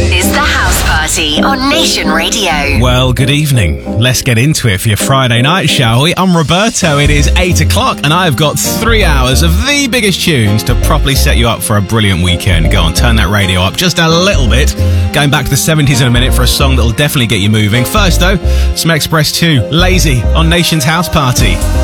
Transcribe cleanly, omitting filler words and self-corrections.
is The House Party on Nation Radio. Well, good evening. Let's get into it for your Friday night, shall we? I'm Roberto. It is 8 o'clock and I've got 3 hours of the biggest tunes to properly set you up for a brilliant weekend. Go on, turn that radio up just a little bit. Going back to the 70s in a minute for a song that'll definitely get you moving. First, though, some Express 2, Lazy on Nation's House Party.